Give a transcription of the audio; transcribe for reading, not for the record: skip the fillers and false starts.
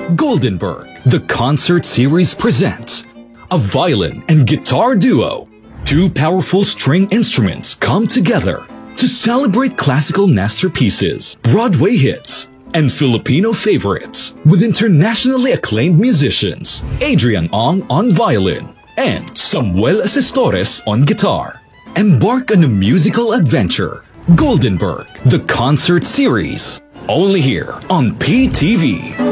Goldenberg, the concert series presents a violin and guitar duo. Two powerful string instruments come together to celebrate classical masterpieces, Broadway hits, and Filipino favorites with internationally acclaimed musicians Adrian Ong on violin and Samuel Asistores on guitar. Embark on a musical adventure. Goldenberg, the concert series. Only here on PTV.